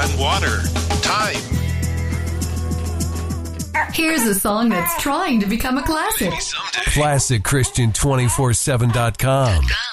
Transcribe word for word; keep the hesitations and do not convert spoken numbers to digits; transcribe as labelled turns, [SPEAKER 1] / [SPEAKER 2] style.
[SPEAKER 1] on water, time.
[SPEAKER 2] Here's a song that's trying to become a classic.
[SPEAKER 1] Someday.
[SPEAKER 3] Classic Christian two forty-seven dot com.